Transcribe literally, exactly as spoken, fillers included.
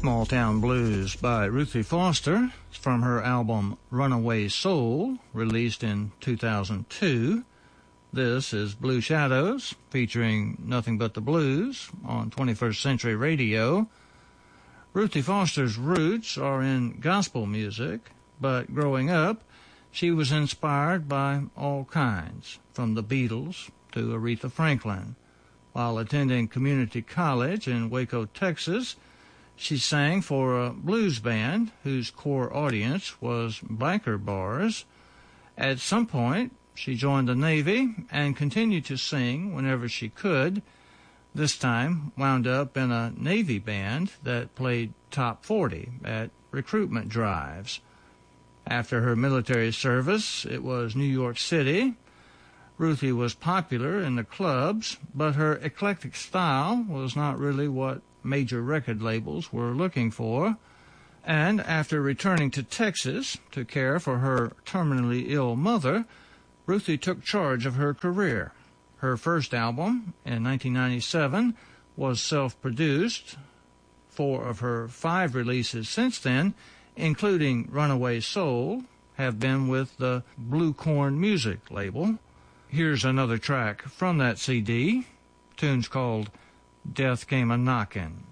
Small Town Blues by Ruthie Foster from her album Runaway Soul, released in two thousand two. This is Blue Shadows, featuring Nothing But the Blues on twenty-first Century Radio. Ruthie Foster's roots are in gospel music, but growing up, she was inspired by all kinds, from the Beatles to Aretha Franklin. While attending community college in Waco, Texas, she sang for a blues band whose core audience was biker bars. At some point, she joined the Navy and continued to sing whenever she could. This time, wound up in a Navy band that played top forty at recruitment drives. After her military service, it was New York City. Ruthie was popular in the clubs, but her eclectic style was not really what major record labels were looking for. And after returning to Texas to care for her terminally ill mother, Ruthie took charge of her career. Her first album, in nineteen ninety-seven, was self-produced. Four of her five releases since then, including Runaway Soul, have been with the Blue Corn Music label. Here's another track from that C D. Tune's called Death Came A-Knockin'.